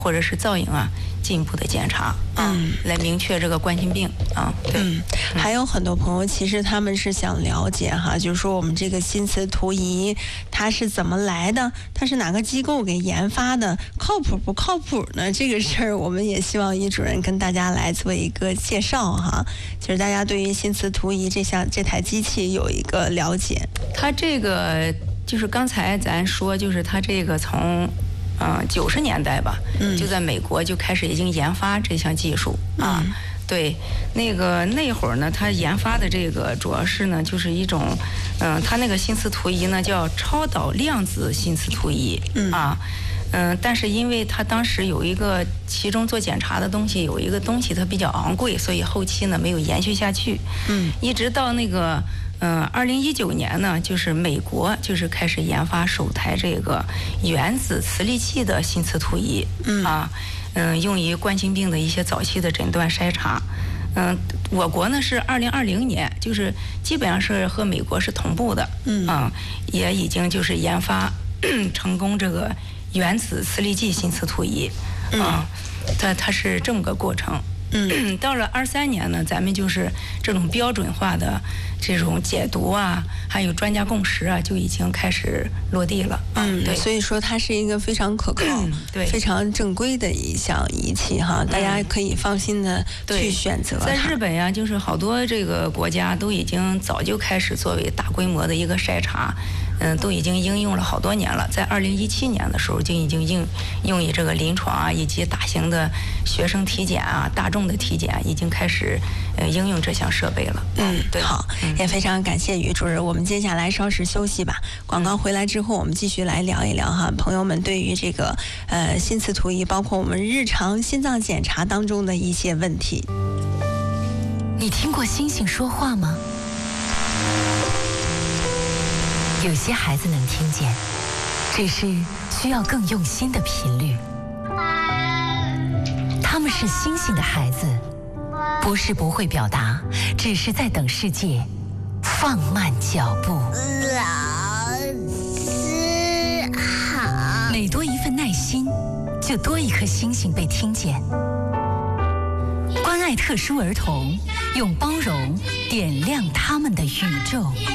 或者是造影啊，进一步的检查啊，来明确这个冠心病啊。对， 还有很多朋友其实他们是想了解哈，就是说我们这个心磁图仪它是怎么来的，它是哪个机构给研发的，靠谱不靠谱呢？这个事儿我们也希望于主任跟大家来做一个介绍哈。其实大家对于心磁图仪这台机器有一个了解。 它这个就是刚才咱说，就是它这个从90年代吧，就在美国就开始已经研发这项技术啊。对，那会儿呢，他研发的这个主要是呢，就是一种，他那个心磁图仪呢叫超导量子心磁图仪啊。但是因为他当时有一个其中做检查的东西，有一个东西它比较昂贵，所以后期呢没有延续下去。一直到那个2019年呢，就是美国就是开始研发首台这个原子磁力器的心磁图仪用于冠心病的一些早期的诊断筛查。我国呢是2020年，就是基本上是和美国是同步的，也已经就是研发成功这个原子磁力器心磁图仪它是这么个过程。到了23年呢，咱们就是这种标准化的这种解读啊，还有专家共识啊，就已经开始落地了。对， 所以说它是一个非常可靠、 对， 非常正规的一项仪器哈，大家可以放心的去选择它。 在日本呀，就是好多这个国家都已经早就开始作为大规模的一个筛查。都已经应用了好多年了，在2017年的时候就已经应用于这个临床啊，以及大型的学生体检啊、大众的体检已经开始应用这项设备了。对， 好，也非常感谢于主任。我们接下来稍事休息吧，广告回来之后，我们继续来聊一聊哈，朋友们对于这个心磁图仪，包括我们日常心脏检查当中的一些问题。 你听过星星说话吗？有些孩子能听见，只是需要更用心的频率。他们是星星的孩子，不是不会表达，只是在等世界放慢脚步。 老师好。 每多一份耐心，就多一颗星星被听见。关爱特殊儿童，用包容点亮他们的宇宙。